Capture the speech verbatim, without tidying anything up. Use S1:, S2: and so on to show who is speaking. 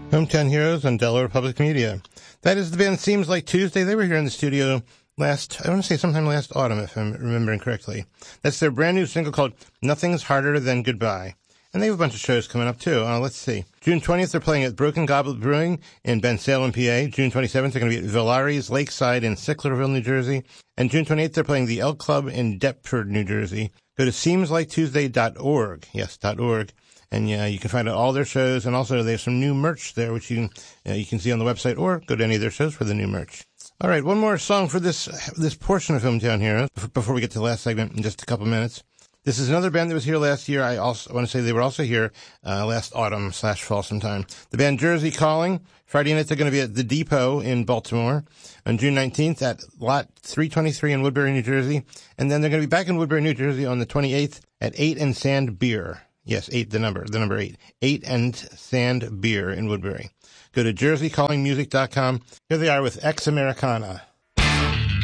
S1: Hometown Heroes on Delaware Public Media. That is the band Seems Like Tuesday. They were here in the studio last, I want to say sometime last autumn, if I'm remembering correctly. That's their brand new single called Nothing's Harder Than Goodbye. And they have a bunch of shows coming up, too. Uh, let's see. June twentieth, they're playing at Broken Goblet Brewing in Bensalem, P A. June twenty-seventh, they're going to be at Villari's Lakeside in Sicklerville, New Jersey. And June twenty-eighth, they're playing the Elk Club in Deptford, New Jersey. Go to seems like tuesday dot org. Yes, .org. And yeah, you can find out all their shows, and also they have some new merch there, which you can, uh, you can see on the website, or go to any of their shows for the new merch. All right, one more song for this this portion of Hometown Heroes before we get to the last segment in just a couple minutes. This is another band that was here last year. I also want to say they were also here uh, last autumn slash fall sometime. The band Jersey Calling. Friday night they're going to be at the Depot in Baltimore on June nineteenth at Lot three twenty-three in Woodbury, New Jersey. And then they're going to be back in Woodbury, New Jersey on the twenty-eighth at eight and Sand Beer. Yes, eight, the number, the number eight. Eight and Sand Beer in Woodbury. Go to jersey calling music dot com. Here they are with Ex Americana.